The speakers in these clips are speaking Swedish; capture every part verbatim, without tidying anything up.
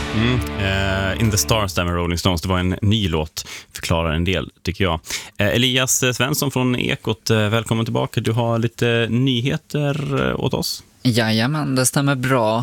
Mm, uh, In the Stars där med Rolling Stones. Det var en ny låt, förklarar en del tycker jag. uh, Elias Svensson från Ekot, uh, välkommen tillbaka. Du har lite nyheter uh, åt oss. Jajamän, det stämmer bra.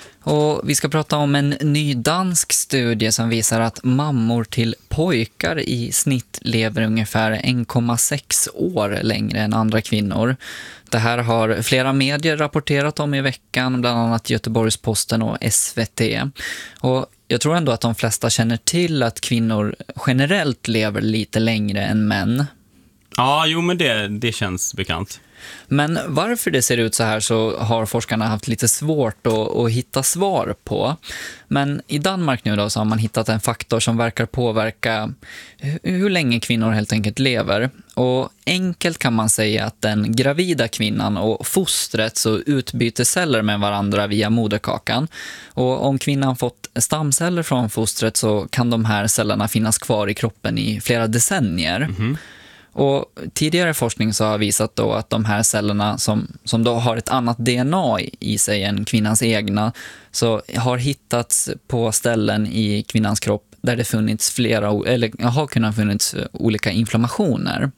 Och vi ska prata om en ny dansk studie som visar att mammor till pojkar i snitt lever ungefär en komma sex år längre än andra kvinnor. Det här har flera medier rapporterat om i veckan, bland annat Göteborgs-Posten och S V T. Och jag tror ändå att de flesta känner till att kvinnor generellt lever lite längre än män. Ja, jo men det, det känns bekant. Men varför det ser ut så här så har forskarna haft lite svårt att, att hitta svar på. Men i Danmark nu då så har man hittat en faktor som verkar påverka hur länge kvinnor helt enkelt lever. Och enkelt kan man säga att den gravida kvinnan och fostret så utbyter celler med varandra via moderkakan. Och om kvinnan fått stamceller från fostret så kan de här cellerna finnas kvar i kroppen i flera decennier. Mm-hmm. Och tidigare forskning så har visat då att de här cellerna som, som då har ett annat D N A i sig än kvinnans egna så har hittats på ställen i kvinnans kropp där det funnits flera, eller har kunnat funnits olika inflammationer.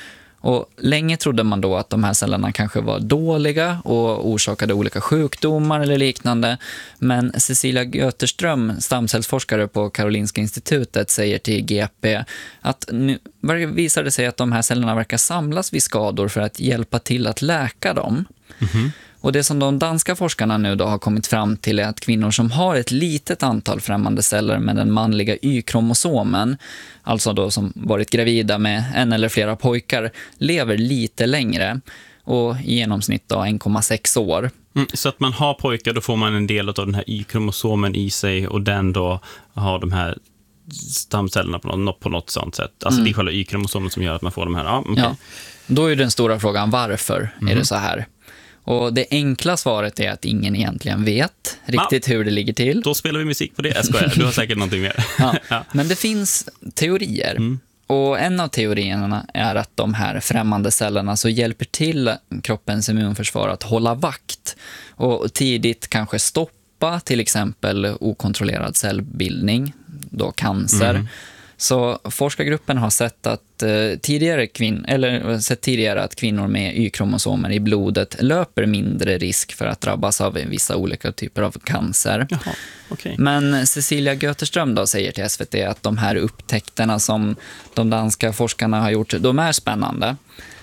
Och länge trodde man då att de här cellerna kanske var dåliga och orsakade olika sjukdomar eller liknande. Men Cecilia Göterström, stamcellsforskare på Karolinska institutet, säger till G P att nu visar det sig att de här cellerna verkar samlas vid skador för att hjälpa till att läka dem. Mm-hmm. Och det som de danska forskarna nu då har kommit fram till är att kvinnor som har ett litet antal främmande celler med den manliga Y-kromosomen, alltså då som varit gravida med en eller flera pojkar, lever lite längre och i genomsnitt då en komma sex år. Mm, så att man har pojkar, då får man en del av den här Y-kromosomen i sig och den då har de här stamcellerna på något, på något sånt sätt. Alltså mm. det är själva Y-kromosomen som gör att man får de här. Ja, okay. Ja. Då är den stora frågan varför mm. är det så här? Och det enkla svaret är att ingen egentligen vet riktigt ja. hur det ligger till. Då spelar vi musik på det. Jag skojar, du har säkert någonting mer. Ja. Ja. Men det finns teorier. Mm. Och en av teorierna är att de här främmande cellerna så hjälper till kroppens immunförsvar att hålla vakt. Och tidigt kanske stoppa till exempel okontrollerad cellbildning, då cancer. Mm. Så forskargruppen har sett att eh, tidigare kvin- eller sett tidigare att kvinnor med Y-kromosomer i blodet löper mindre risk för att drabbas av vissa olika typer av cancer. Jaha, okay. Men Cecilia Göterström då säger till S V T att de här upptäckterna som de danska forskarna har gjort, de är spännande.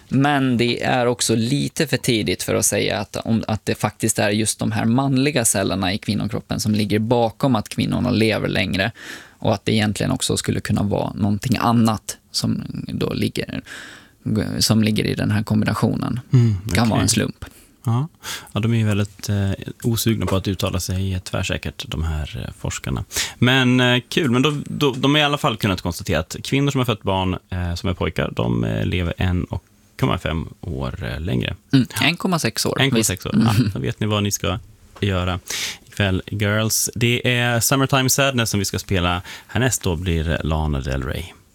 Men det är också lite för tidigt för att säga att, om, att det faktiskt är just de här manliga cellerna i kvinnokroppen som ligger bakom att kvinnorna lever längre. Och att det egentligen också skulle kunna vara någonting annat som då ligger, som ligger i den här kombinationen. Mm, okay. Kan vara en slump. Ja, ja de är ju väldigt eh, osugna på att uttala sig tvärsäkert, de här eh, forskarna. Men eh, kul, men då, då, de har i alla fall kunnat konstatera att kvinnor som har fött barn eh, som är pojkar, de eh, lever en och komma fem år eh, längre. Mm, en komma sex år. en komma sex år, ja, då vet ni vad ni ska göra ikväll, girls. Det är Summertime Sadness som vi ska spela. Härnäst då blir Lana Del Rey.